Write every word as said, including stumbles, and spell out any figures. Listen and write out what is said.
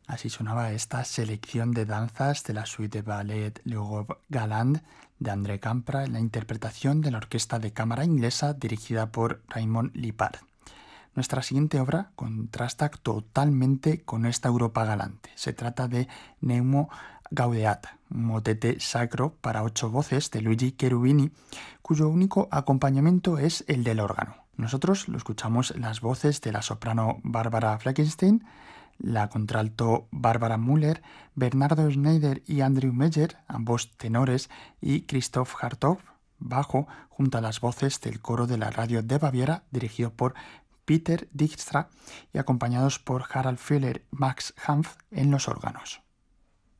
Así sonaba esta selección de danzas de la suite de ballet Le Roi Galant de André Campra en la interpretación de la Orquesta de Cámara Inglesa dirigida por Raymond Lippard. Nuestra siguiente obra contrasta totalmente con esta Europa galante. Se trata de Nemo Gaudeat, un motete sacro para ocho voces de Luigi Cherubini, cuyo único acompañamiento es el del órgano. Nosotros lo escuchamos en las voces de la soprano Barbara Fleckenstein, la contralto Barbara Müller, Bernardo Schneider y Andrew Meyer, ambos tenores, y Christoph Hartog, bajo, junto a las voces del coro de la radio de Baviera, dirigido por Peter Dijkstra y acompañados por Harald Füller y Max Hanf en los órganos.